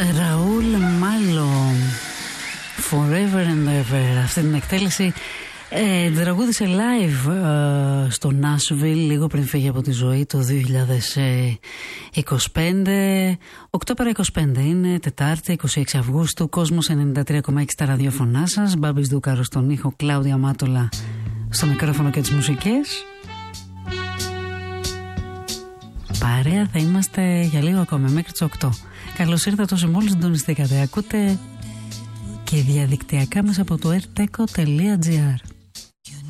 Ραούλ Μάλο, Forever and Ever. Αυτή την εκτέλεση τραγούδισε live στο Nashville λίγο πριν φύγει από τη ζωή το 2025. Οκτώβριο 25 είναι, Τετάρτη 26 Αυγούστου. Κόσμος 93,6 στα ραδιοφωνά σας. Μπάμπης Δούκαρος στον ήχο, Κλάουδια Μάτολα στο μικρόφωνο και τις μουσικές. Παρέα θα είμαστε για λίγο ακόμα μέχρι τις 8. Καλώς ήρθατε όσοι μόλις συντονιστήκατε. Ακούτε και διαδικτυακά μέσα από το rteco.gr.